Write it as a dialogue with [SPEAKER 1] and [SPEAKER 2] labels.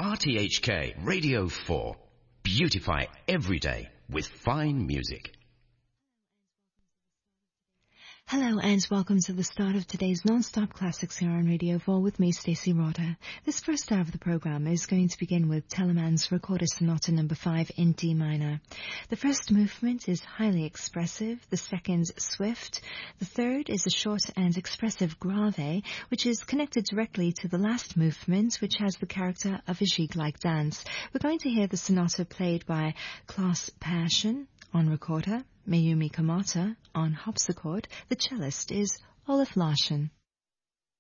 [SPEAKER 1] RTHK Radio 4. Beautify every day with fine music.
[SPEAKER 2] Hello and welcome to the start of today's non-stop classics here on Radio 4 with me, Stacey Rota. This first hour of the program is going to begin with Telemann's Recorded Sonata No. 5 in D minor. The first movement is highly expressive, the second swift, the third is a short and expressive grave, which is connected directly to the last movement, which has the character of a jig-like dance. We're going to hear the sonata played by Klaus Persson on recorder, Mayumi Kamata on harpsichord. The cellist is Olaf Larsson.